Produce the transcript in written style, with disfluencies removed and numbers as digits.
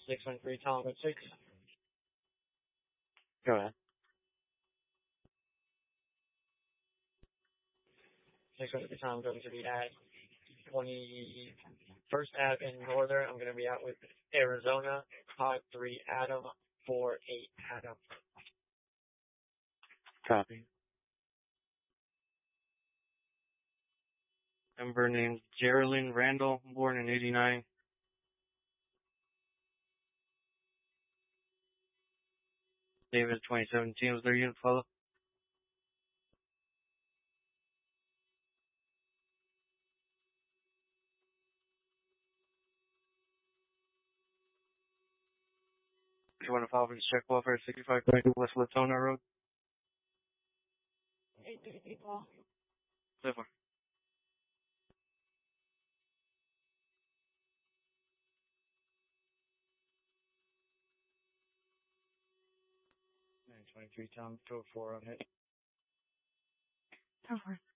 613 Tom at 6. Go ahead. 613 Tom going to be at 21st Ave in Northern. I'm going to be out with Arizona. 53 Adam. 48 Adam. Copy. Member named Geraldine Randall, born in 89. David 2017 was their unit follow. You want to follow this check welfare 6522 West Latona Road? 833 Paul. 7. 923 Tom 204 on hit. Over.